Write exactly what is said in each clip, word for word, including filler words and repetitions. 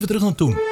terug naar toen.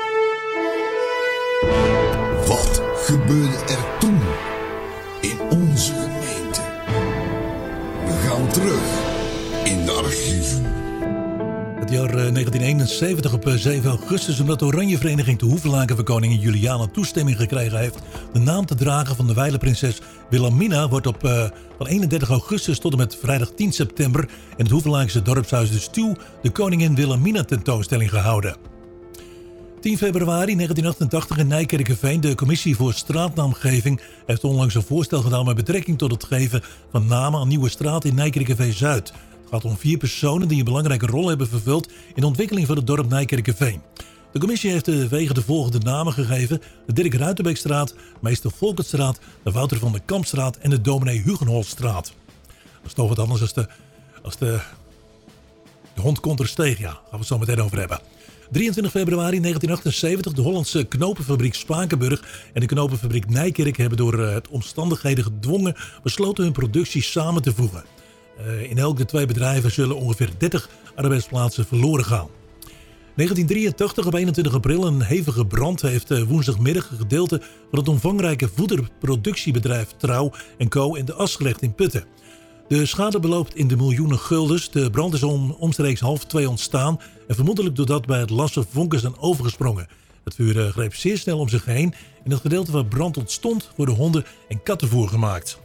Wat gebeurde er toen in onze gemeente? We gaan terug in de archieven. Het jaar negentien eenenzeventig op zeven augustus, omdat de Oranjevereniging te Hoevelaken voor koningin Juliana toestemming gekregen heeft de naam te dragen van de wijlenprinses Wilhelmina, wordt op uh, van eenendertig augustus tot en met vrijdag tien september in het Hoevelaakse dorpshuis De Stuw de koningin Wilhelmina tentoonstelling gehouden. tien februari negentien achtentachtig in Nijkerkerveen. De commissie voor straatnaamgeving heeft onlangs een voorstel gedaan met betrekking tot het geven van namen aan nieuwe straten in Nijkerkerveen-Zuid. Het gaat om vier personen die een belangrijke rol hebben vervuld in de ontwikkeling van het dorp Nijkerkerveen. De commissie heeft de wegen de volgende namen gegeven: de Dirk Ruitenbeekstraat, meester Volkertstraat, de Wouter van der Kampstraat en de dominee Hugenholtstraat. Dat is toch wat anders als de, als de, de hond komt er steeg. Ja, daar gaan we het zo meteen over hebben. drieëntwintig februari negentien achtenzeventig. De Hollandse knopenfabriek Spakenburg en de knopenfabriek Nijkerk hebben door het omstandigheden gedwongen besloten hun productie samen te voegen. Uh, in elk de twee bedrijven zullen ongeveer dertig arbeidsplaatsen verloren gaan. negentien drieëntachtig, op eenentwintig april, een hevige brand heeft uh, woensdagmiddag een gedeelte van het omvangrijke voederproductiebedrijf Trouw en Co. in de as gelegd in Putten. De schade beloopt in de miljoenen guldens. De brand is om omstreeks half twee ontstaan en vermoedelijk doordat bij het lassen vonken zijn overgesprongen. Het vuur uh, greep zeer snel om zich heen. In het gedeelte waar brand ontstond worden honden- en kattenvoer gemaakt.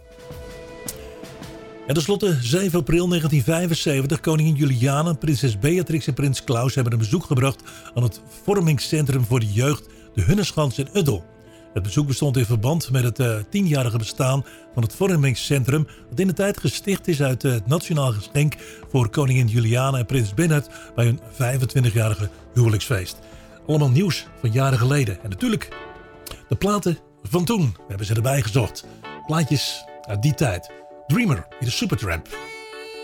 En tenslotte zeven april negentien vijfenzeventig. Koningin Juliana, prinses Beatrix en prins Klaus hebben een bezoek gebracht aan het vormingscentrum voor de jeugd, de Hunneschans in Uddel. Het bezoek bestond in verband met het uh, tienjarige bestaan van het vormingscentrum, dat in de tijd gesticht is uit uh, het nationaal geschenk voor koningin Juliana en prins Bernhard bij hun vijfentwintigjarige huwelijksfeest. Allemaal nieuws van jaren geleden. En natuurlijk de platen van toen. We hebben ze erbij gezocht. Plaatjes uit die tijd. Dreamer in de Supertramp.